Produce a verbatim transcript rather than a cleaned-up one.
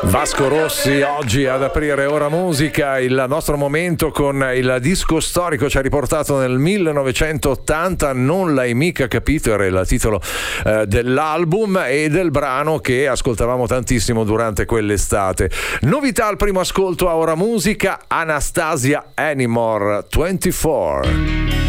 Vasco Rossi oggi ad aprire Ora Musica, il nostro momento con il disco storico. Ci ha riportato nel millenovecentottanta, Non l'hai mica capito, era il titolo eh, dell'album e del brano che ascoltavamo tantissimo durante quell'estate. Novità al primo ascolto a Ora Musica, Anastasia Anymore ventiquattro.